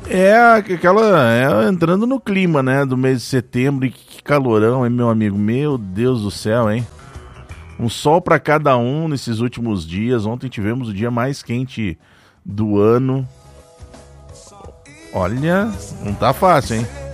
Entrando no clima, né, do mês de setembro, e que calorão, hein, meu amigo? Meu Deus do céu, hein? Um sol para cada um nesses últimos dias. Ontem tivemos o dia mais quente do ano. Olha, não tá fácil, hein?